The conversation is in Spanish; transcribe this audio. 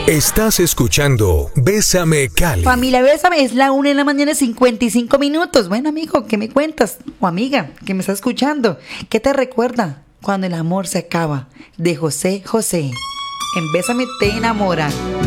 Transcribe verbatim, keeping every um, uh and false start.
Estás escuchando Bésame Cali. Familia, Bésame, es la una de la mañana, cincuenta y cinco minutos. Bueno, amigo, ¿qué me cuentas? O amiga, que me está escuchando. ¿Qué te recuerda cuando el amor se acaba? De José José. En Bésame te enamora.